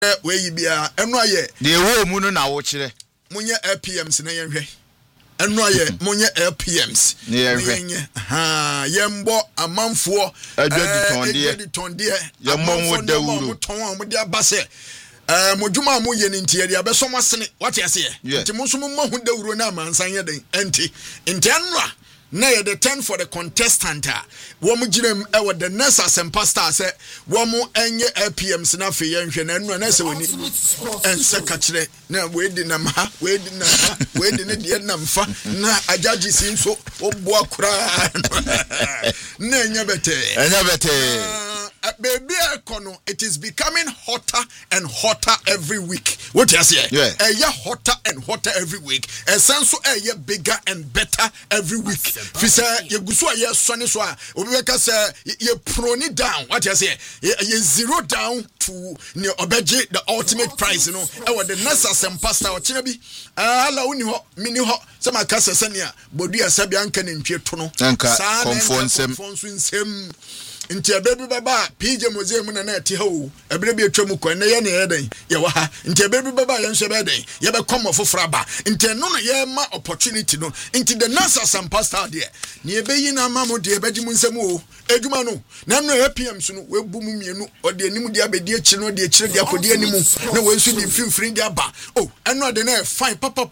we bia eno aye de wo mu no na wo kire munye LPMs na yenhwe eno aye munye LPMs na yenhwe yembo amanfo adwadi tonde yemmo wo dawuru ton mo de abase modwuma mo ye ni ntie de abesom asene wate ase nti mo so mo hu dawuru na amansan ye den enti entenra na ye the 10 for the contestant wo mo girem e the next asempa star say wo mo enye LPMs na fe ye nhwe na enu na se woni ense ka kire na we di na ma we di ne de na mfa na ajaji si nso obo akura na enya bete baby econo it is becoming hotter and hotter every week. What you say? Yeah. Hotter and hotter every week. Essence bigger and better every week. Fi say you gusu aye sone so a obeka say you prone down. What you say? You zero down to ne obeje the ultimate prize, you know. E wa the next pasta o kina bi. Ala uni ho mini ho se makasa senia bodu asabi anka ne ntwe to no. Anka konfonsem nti abebi baba PJ museum na eti ha o ebebi atwam ko na ye na ye den ye wa ha nti abebi baba ye nso be den ye be come fofora ba nti no na ye ma opportunity no nti the nasa some pastor there na ye be yi na ma mo de ebeji mu nsem o edwuma no na no APM so no we bu mu mienu o de anim de abedi achi no de akire de akodi animu na we nso de fimfiri de aba oh eno de na fine papa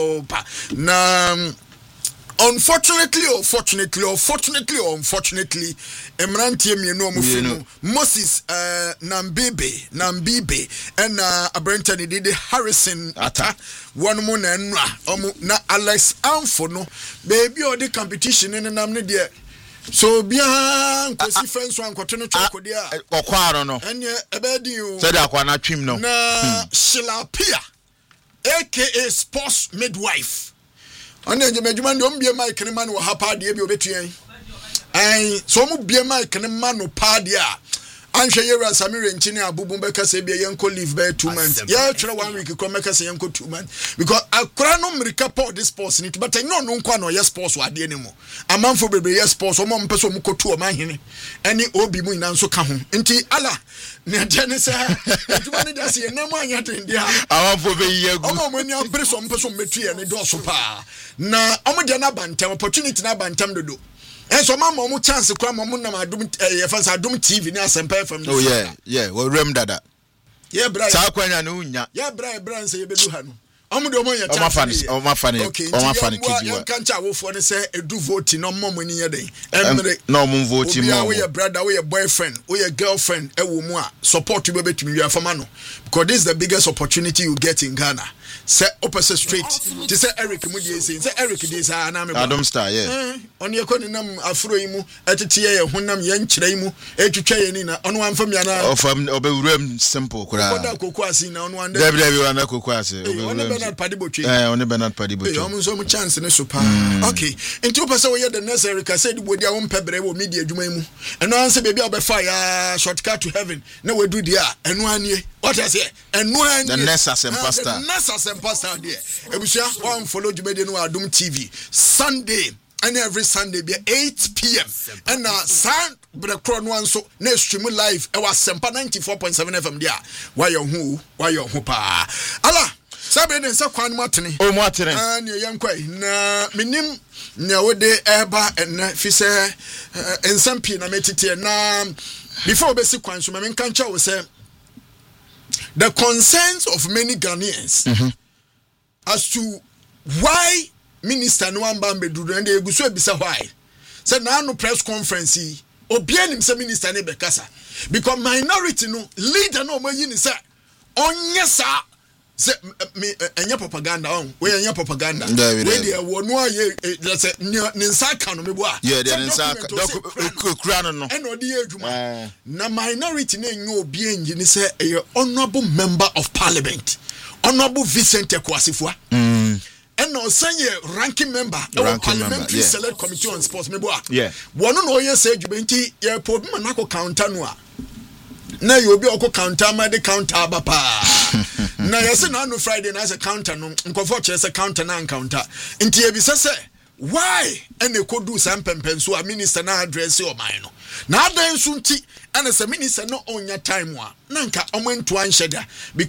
na unfortunately or fortunately emrantie mienu omufunu Moses Nambibe and Abrentani did Harrison ata one mo na enra omu na Alex Amfono baby or the competition in namne there so bia nkosi friends wan kwotono chokodia okwaro no enye ebedi o said akwa na twim no na Shilapia aka sports midwife Ane je medjuma ndi ombie mic ne man wo ha pa de bi obetuan so mu bie mic ne man no pa de a anhwe yera Samire nchi ne abubu beka se bia yenko leave by 2 months ya try 1 week ko meka se yenko 2 months because akura no mrika pa this sports ni but no nkwa no yes sports wa de ne mu amanfo bebe yes sports o mo mpeso mu kotu o mahene eni obi mu ina nso ka ho nti ala ne jene se eduma ne dase na mu anya tende ha amanfo be yegu o mo ni abre so mpeso metu ye ne do so pa na o mo de na bantem opportunity na bantem dodo so mama mo chance kwa mo na adum fansa adum TV ni asempa FM. Oh yeah we rem dada yeah bra sa kwanya no nya yeah bra nse ye bedu ha no omo de omo nya chance o ma fane kidi wa kan cha wo fo ne say edu vote no mo ni ye den emre no mo vote mo we your brother we your boyfriend we your girlfriend e wo mu a support you be betumi wi afama no because this is the biggest opportunity you get in Ghana. Say opposite street to say Eric Mudi say Eric this na me Adam Star yeah on ye kon nam afro yi mu etete ye honam ye nkyerɛ mu etwitwa ye ni na ono amfam ya na ofam obewuram simple kura oda koku asi na ono ande debi wana koku asi ono Bernard Padibotwe ono Bernard Padibotwe omo so mu chance ne so pa okay into person we the necessary ka say di bodi a wo mpebere wo media adwuma mu eno anse baby obefa ya shortcut to heaven na we do dia eno anie what I say eno anie the necessary pastor pastor there ebusia one follow Jumede no Adum TV Sunday and every Sunday be 8 p.m. and sound brekro no anso na stream live e was Sempa 94.7 FM there why your who pa ala sabe den sa kwan matene o matene ne yankwai na minim na wode eba en fi se ensampi na metete na before be si kwan so me kan cha wo say the concerns of many Ghanaians as to why minister no amba mbeduru and eguso ebisa why say na no press conference obia nim say minister ne bekasa because minority no leader no mayi ni say onye sa say enye propaganda on we enye propaganda we dey wonu aye say ni nsaka no mebo a yeah dey nsaka kura no and odi adwuma na minority na enye obi enyi ni say a honorable member of parliament Honorable Vincent Kwasifua and no senior ranking member of parliamentary select committee on sports mebo yeah one no ye say jubenti ye problem na ko counter no a na ye obi okọ counter ma de counter bapa na ye say na no Friday na say counter no nkofo che say counter na counter nti e bi say why and e ko do some pempenso a minister na address o man no na adan so nti ana se minister no onya time a na nka omo nto anhye da